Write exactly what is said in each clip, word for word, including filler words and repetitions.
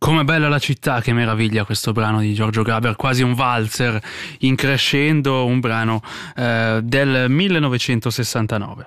Come bella la città, che meraviglia questo brano di Giorgio Gaber, quasi un valzer in crescendo, un brano eh, del millenovecentosessantanove.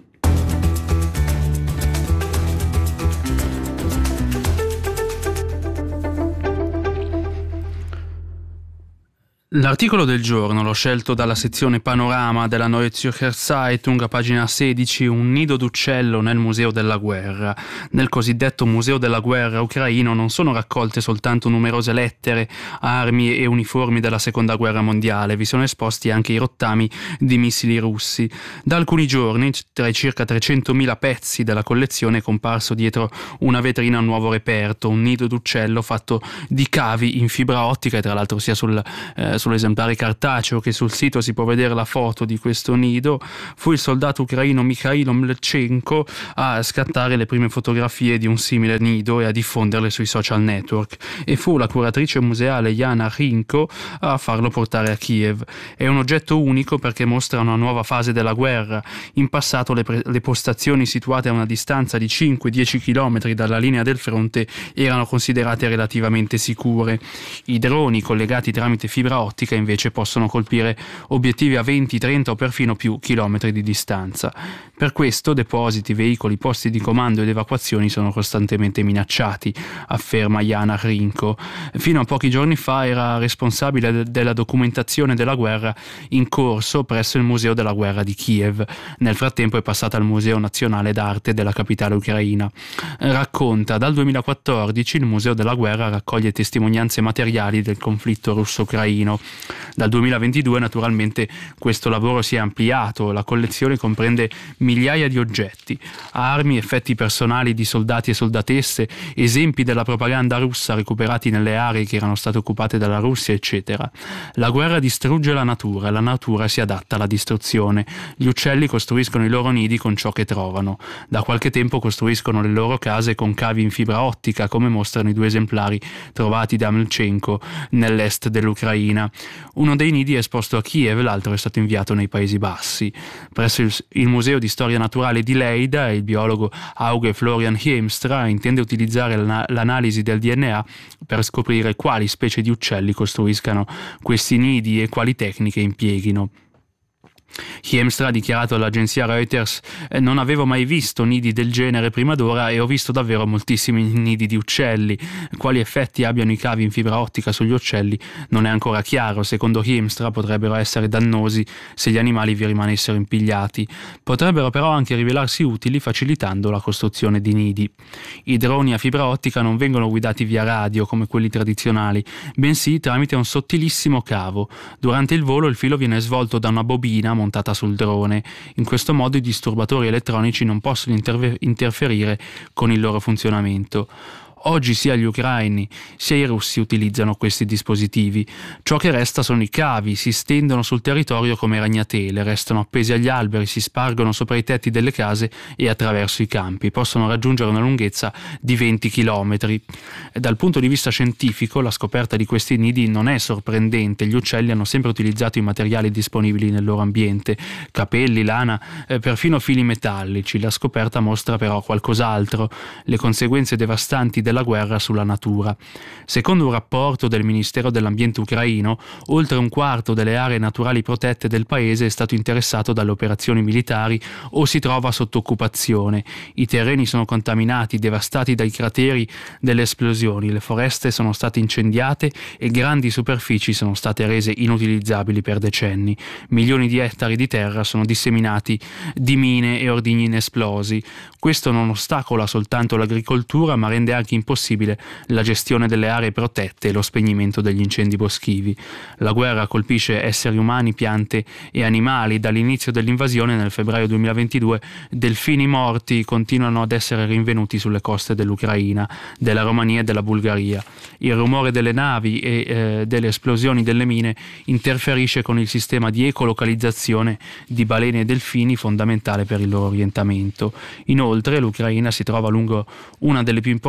L'articolo del giorno l'ho scelto dalla sezione Panorama della Neue Zürcher Zeitung, a pagina sedici, un nido d'uccello nel Museo della Guerra. Nel cosiddetto Museo della Guerra ucraino non sono raccolte soltanto numerose lettere, armi e uniformi della Seconda Guerra Mondiale, vi sono esposti anche i rottami di missili russi. Da alcuni giorni, tra i circa trecentomila pezzi della collezione, è comparso dietro una vetrina un nuovo reperto, un nido d'uccello fatto di cavi in fibra ottica, e tra l'altro sia sul eh, sull'esemplare cartaceo che sul sito si può vedere la foto di questo nido. Fu il soldato ucraino Mikhailo Mlchenko a scattare le prime fotografie di un simile nido e a diffonderle sui social network, e fu la curatrice museale Yana Rinko a farlo portare a Kiev. È un oggetto unico perché mostra una nuova fase della guerra. In passato le, pre- le postazioni situate a una distanza di cinque dieci chilometri dalla linea del fronte erano considerate relativamente sicure. I droni collegati tramite fibra ottica invece possono colpire obiettivi a venti, trenta o perfino più chilometri di distanza. Per questo depositi, veicoli, posti di comando ed evacuazioni sono costantemente minacciati, afferma Yana Rinko. Fino a pochi giorni fa era responsabile de- della documentazione della guerra in corso presso il Museo della Guerra di Kiev. Nel frattempo è passata al Museo Nazionale d'Arte della capitale ucraina. Racconta: dal duemilaquattordici il Museo della Guerra raccoglie testimonianze materiali del conflitto russo-ucraino. Dal duemilaventidue naturalmente questo lavoro si è ampliato, la collezione comprende migliaia di oggetti, armi, effetti personali di soldati e soldatesse, esempi della propaganda russa recuperati nelle aree che erano state occupate dalla Russia, eccetera. La guerra distrugge la natura, la natura si adatta alla distruzione. Gli uccelli costruiscono i loro nidi con ciò che trovano. Da qualche tempo costruiscono le loro case con cavi in fibra ottica, come mostrano i due esemplari trovati da Mlchenko nell'est dell'Ucraina. Uno dei nidi è esposto a Kiev, l'altro è stato inviato nei Paesi Bassi. Presso il, il Museo di Storia Naturale di Leida, il biologo Auge Florian Hiemstra intende utilizzare l'ana- l'analisi del D N A per scoprire quali specie di uccelli costruiscano questi nidi e quali tecniche impieghino. Hiemstra ha dichiarato all'agenzia Reuters: eh, non avevo mai visto nidi del genere prima d'ora e ho visto davvero moltissimi nidi di uccelli. Quali effetti abbiano i cavi in fibra ottica sugli uccelli non è ancora chiaro. Secondo Hiemstra potrebbero essere dannosi se gli animali vi rimanessero impigliati. Potrebbero però anche rivelarsi utili facilitando la costruzione di nidi. I droni a fibra ottica non vengono guidati via radio come quelli tradizionali, bensì tramite un sottilissimo cavo. Durante il volo il filo viene svolto da una bobina montata sul drone. In questo modo i disturbatori elettronici non possono interve- interferire con il loro funzionamento. Oggi sia gli ucraini sia i russi utilizzano questi dispositivi. Ciò che resta sono i cavi, si stendono sul territorio come ragnatele, restano appesi agli alberi, si spargono sopra i tetti delle case e attraverso i campi. Possono raggiungere una lunghezza di venti chilometri. Dal punto di vista scientifico, la scoperta di questi nidi non è sorprendente. Gli uccelli hanno sempre utilizzato i materiali disponibili nel loro ambiente: capelli, lana, eh, perfino fili metallici. La scoperta mostra però qualcos'altro: le conseguenze devastanti della guerra sulla natura. Secondo un rapporto del Ministero dell'Ambiente ucraino, oltre un quarto delle aree naturali protette del paese è stato interessato dalle operazioni militari o si trova sotto occupazione. I terreni sono contaminati, devastati dai crateri delle esplosioni, le foreste sono state incendiate e grandi superfici sono state rese inutilizzabili per decenni. Milioni di ettari di terra sono disseminati di mine e ordigni inesplosi. Questo non ostacola soltanto l'agricoltura, ma rende anche impossibile la gestione delle aree protette e lo spegnimento degli incendi boschivi. La guerra colpisce esseri umani, piante e animali. Dall'inizio dell'invasione nel febbraio duemilaventidue delfini morti continuano ad essere rinvenuti sulle coste dell'Ucraina, della Romania e della Bulgaria. Il rumore delle navi e eh, delle esplosioni delle mine interferisce con il sistema di ecolocalizzazione di balene e delfini, fondamentale per il loro orientamento. Inoltre l'Ucraina si trova lungo una delle più importanti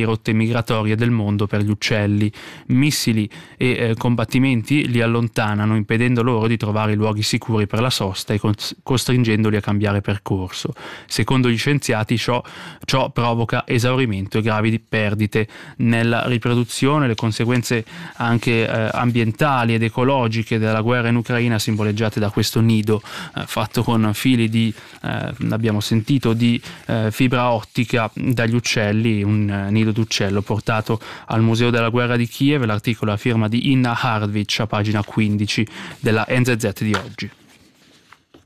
rotte migratorie del mondo per gli uccelli. Missili e eh, combattimenti li allontanano, impedendo loro di trovare luoghi sicuri per la sosta e costringendoli a cambiare percorso. Secondo gli scienziati ciò, ciò provoca esaurimento e gravi perdite nella riproduzione. Le conseguenze anche eh, ambientali ed ecologiche della guerra in Ucraina, simboleggiate da questo nido eh, fatto con fili di, eh, abbiamo sentito, di eh, fibra ottica dagli uccelli, un eh, nido d'uccello portato al Museo della Guerra di Kiev. L'articolo a firma di Inna Hardvich a pagina quindici della N Z Z di oggi.